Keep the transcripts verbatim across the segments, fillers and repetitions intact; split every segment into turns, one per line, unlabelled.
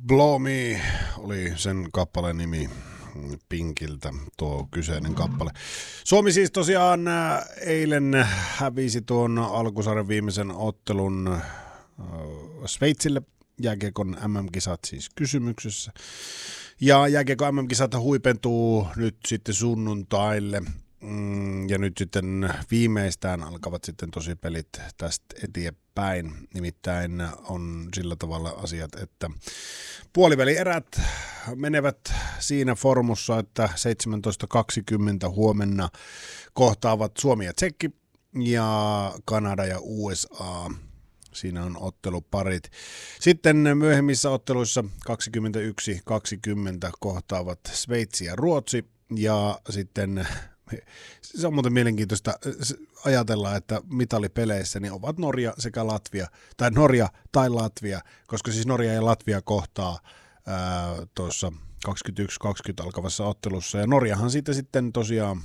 Blow Me oli sen kappaleen nimi, Pinkiltä tuo kyseinen kappale. Suomi siis tosiaan eilen hävisi tuon alkusarjan viimeisen ottelun äh, Sveitsille. Jääkiekon M M-kisat siis kysymyksessä. Ja jääkiekon M M-kisat huipentuu nyt sitten sunnuntaille. Mm, ja nyt sitten viimeistään alkavat sitten tosi pelit tästä eteenpäin. Nimittäin on sillä tavalla asiat, että puolivälierät menevät siinä formussa, että seitsemäntoista kaksikymmentä huomenna kohtaavat Suomi ja Tsekki ja Kanada ja U S A. Siinä on otteluparit. Sitten myöhemmissä otteluissa kaksikymmentäyksi kaksikymmentä kohtaavat Sveitsi ja Ruotsi ja sitten se on muuten mielenkiintoista ajatella, että mitalipeleissä niin ovat Norja sekä Latvia, tai Norja tai Latvia, koska siis Norja ja Latvia kohtaa tuossa kaksikymmentäyksi kaksikymmentä alkavassa ottelussa, ja Norjahan siitä sitten tosiaan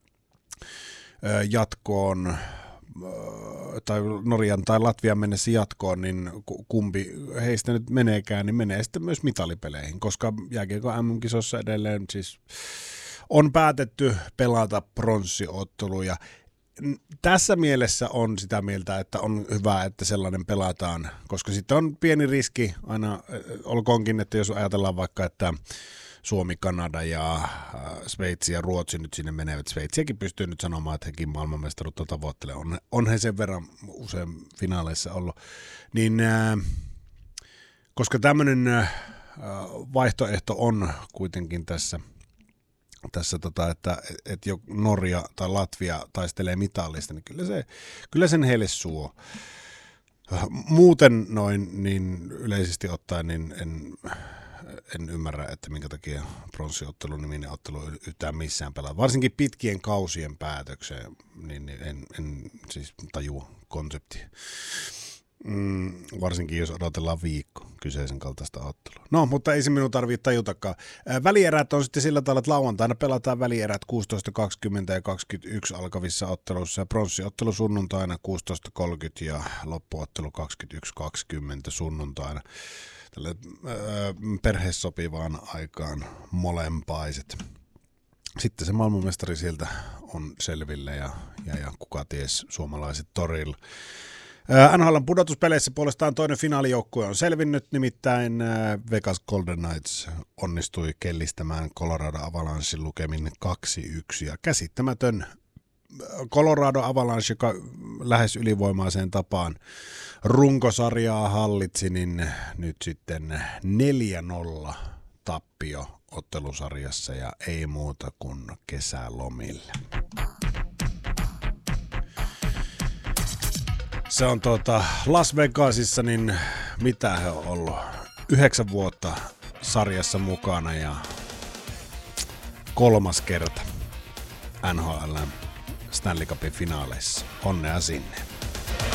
ää, jatkoon, ää, tai Norjan tai Latvian mennessä jatkoon, niin kumpi heistä nyt meneekään, niin menee sitten myös mitalipeleihin, koska jääkiekon M M-kisossa edelleen siis on päätetty pelata pronssiotteluja. Tässä mielessä on sitä mieltä, että on hyvä, että sellainen pelataan, koska sitten on pieni riski aina, olkoonkin, että jos ajatellaan vaikka, että Suomi, Kanada ja Sveitsi ja Ruotsi nyt sinne menevät. Sveitsiäkin pystyy nyt sanomaan, että hekin maailmanmestaruutta tavoittelee. On, on he sen verran usein finaaleissa ollut. Niin, äh, koska tämmöinen äh, vaihtoehto on kuitenkin tässä, tässä tota, että et jo Norja tai Latvia taistelee mitallista, niin kyllä, se, kyllä sen heille suo. Muuten noin niin yleisesti ottaen niin en, en ymmärrä, että minkä takia pronssiottelu niminen ottelu yhtään missään pelaa. Varsinkin pitkien kausien päätökseen, niin en, en siis tajua konseptia. Mm, varsinkin jos odotellaan viikko kyseisen kaltaista ottelua. No, mutta ei se minun tarvitse tajutakaan. Välierät on sitten sillä tavalla, että lauantaina pelataan välierät kuusitoista kaksikymmentä ja kaksikymmentäyksi alkavissa otteluissa. Ja pronssiottelu sunnuntaina kuusitoista kolmekymmentä ja loppuottelu kaksikymmentäyksi kaksikymmentä sunnuntaina. Tälle äh, perhesopivaan aikaan molempaiset. Sitten se maailmanmestari sieltä on selville ja, ja, ja kuka ties suomalaiset torilla. N H L:n pudotuspeleissä puolestaan toinen finaalijoukkue on selvinnyt, nimittäin Vegas Golden Knights onnistui kellistämään Colorado Avalanchen lukemin kaksi yksi ja käsittämätön Colorado Avalanche, joka lähes ylivoimaiseen tapaan runkosarjaa hallitsi, niin nyt sitten neljä nolla tappio ottelusarjassa ja ei muuta kuin kesälomille. Se on tuota Las Vegasissa, niin mitä he on ollut? Yhdeksän vuotta sarjassa mukana ja kolmas kerta N H L Stanley Cupin finaaleissa. Onnea sinne.